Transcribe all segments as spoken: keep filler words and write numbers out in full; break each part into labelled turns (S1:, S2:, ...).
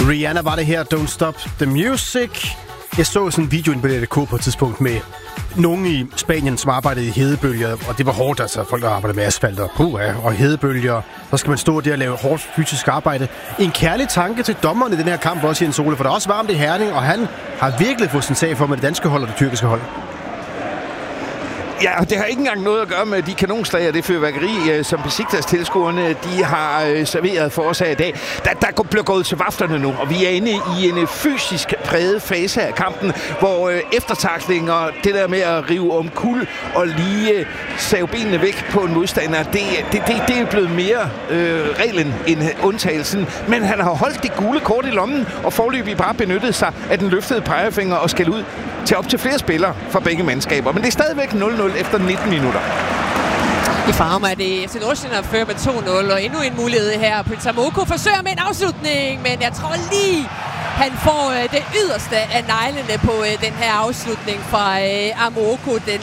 S1: Rihanna var det her, Don't Stop the Music. Jeg så sådan en video inde på D R K på et tidspunkt med nogen i Spanien, som arbejdede i hedebølger, og det var hårdt, altså folk, der arbejdede med asfalt og puha, og hedebølger. Så skal man stå der og lave hårdt fysisk arbejde. En kærlig tanke til dommeren i den her kamp også, Jens Ole, for der er også varmt i Herning, og han har virkelig fået sin sag for med det danske hold og det tyrkiske hold.
S2: Ja, og det har ikke engang noget at gøre med de kanonslag og det fyrværkeri, som Besiktas-tilskuerne de har serveret for os her i dag. Der, der bliver gået til vaflerne nu, og vi er inde i en fysisk præget fase af kampen, hvor eftertaklinger, det der med at rive om kul og lige save benene væk på en modstander, det, det, det, det er blevet mere øh, reglen end undtagelsen. Men han har holdt det gule kort i lommen, og foreløbig bare benyttet sig af den løftede pegefinger og skæld ud til op til flere spillere fra begge mandskaber. Men det er stadigvæk nul nul efter nitten minutter.
S3: I Farum er det F C Nordsjælland, der fører med to nul, og endnu en mulighed her. Prinsamoko forsøger med en afslutning, men jeg tror lige, han får øh, det yderste af neglene på øh, den her afslutning fra øh, Amoko, den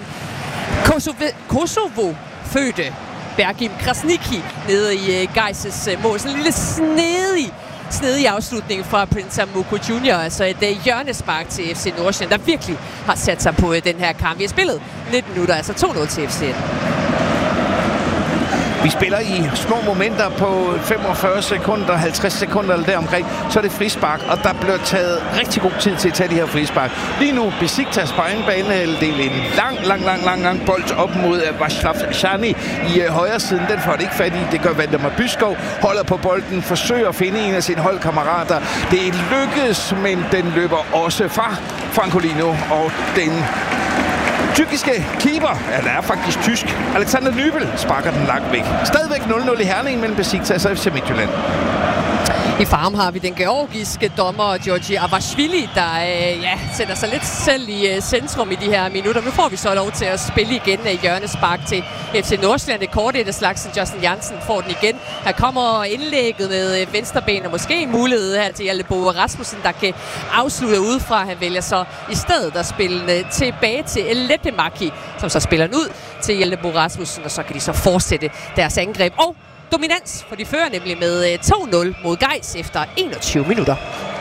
S3: Kosovo-fødte Bergim Krasniqi nede i øh, Geises øh, mål. Sådan en lille snedig snedig afslutning fra Prinsamoko junior, altså et uh, hjørnespark til F C Nordsjælland, der virkelig har sat sig på uh, den her kamp. Vi har spillet nitten minutter, altså to nul til F C N.
S2: Vi spiller i små momenter på femogfyrre sekunder, halvtreds sekunder eller deromkring, så er det frispark, og der bliver taget rigtig god tid til at tage de her frispark. Lige nu Besiktas på egen banehalvdel en lang, lang, lang, lang, lang bold op mod Václav Šány i uh, højre siden. Den får det ikke fat i. Det gør Valdemar Byskov, holder på bolden, forsøger at finde en af sine holdkammerater. Det lykkes, men den løber også fra Francolino, og den tyrkiske keeper, ja, der er faktisk tysk, Alexander Nübel sparker den langt væk. Stadigvæk nul nul i Herning mellem Besiktas og F C Midtjylland.
S3: I Farum har vi den georgiske dommer, Georgi Avashvili, der øh, ja, sætter sig lidt selv i øh, centrum i de her minutter. Nu får vi så lov til at spille igen af hjørnespark til F C Nordsjælland. Det korte et af slagsen, Justin Jansen får den igen. Her kommer indlægget med øh, venstreben, og måske en mulighed her til Hjalte Boe Rasmussen, der kan afslutte udefra. Han vælger så i stedet at spille øh, tilbage til Leppemaki, som så spiller den ud til Hjalte Boe Rasmussen, og så kan de så fortsætte deres angreb. Og dominans, for de fører nemlig med to nul mod Gais efter enogtyve minutter.